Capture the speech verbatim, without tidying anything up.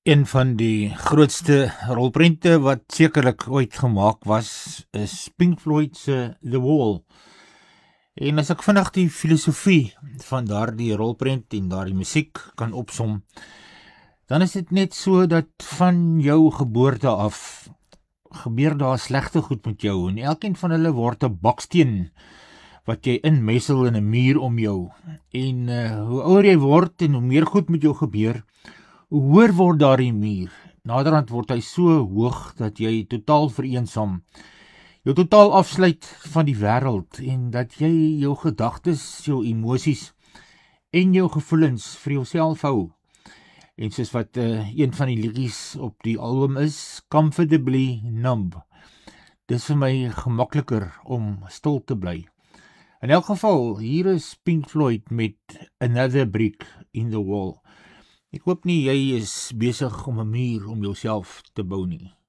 Een van die grootste rolprente wat sekerlik ooit gemaak was, is Pink Floyd se The Wall. En as ek vinnig die filosofie van daardie rolprent en daardie musiek kan opsom, dan is dit net so dat van jou geboorte af gebeur daar slegte goed met jou en elkeen van hulle word 'n baksteen wat jy inmessel in 'n muur om jou. En uh, hoe ouer jy word en hoe meer goed met jou gebeur, hoe hoër word daardie muur. Naderhand word hy so hoog dat jy totaal vereensaam, jou totaal afsluit van die wêreld en dat jy jou gedagtes, jou emosies en jou gevoelens vir jouself hou. En soos wat uh, een van die liedjies op die album is, Comfortably Numb. Dis vir my gemakliker om stil te bly. In elk geval, hier is Pink Floyd met Another Brick in the Wall. Ek hoop nie jy is besig om 'n muur om jouself te bou nie.